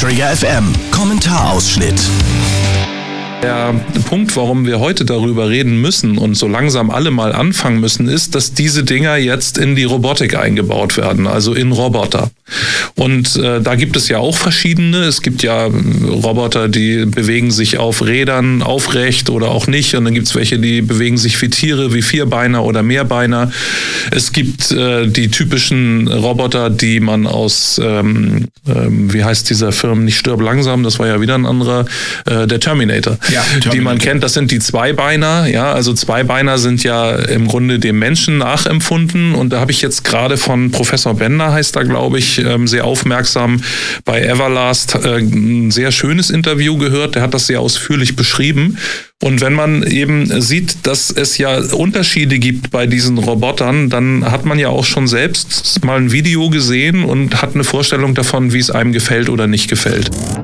Träger FM. Kommentarausschnitt. Der Punkt, warum wir heute darüber reden müssen und so langsam alle mal anfangen müssen, ist, dass diese Dinger jetzt in die Robotik eingebaut werden, also in Roboter. Und da gibt es ja auch verschiedene. Es gibt ja Roboter, die bewegen sich auf Rädern aufrecht oder auch nicht. Und dann gibt es welche, die bewegen sich wie Tiere, wie Vierbeiner oder Mehrbeiner. Es gibt die typischen Roboter, die man aus, wie heißt dieser Film, nicht Stirb langsam, das war ja wieder ein anderer, der Terminator. Ja, die man kennt, das sind die Zweibeiner. Ja, also Zweibeiner sind ja im Grunde dem Menschen nachempfunden. Und da habe ich jetzt gerade von Professor Bender, heißt er, glaube ich, sehr aufmerksam bei Everlast ein sehr schönes Interview gehört. Der hat das sehr ausführlich beschrieben. Und wenn man eben sieht, dass es ja Unterschiede gibt bei diesen Robotern, dann hat man ja auch schon selbst mal ein Video gesehen und hat eine Vorstellung davon, wie es einem gefällt oder nicht gefällt.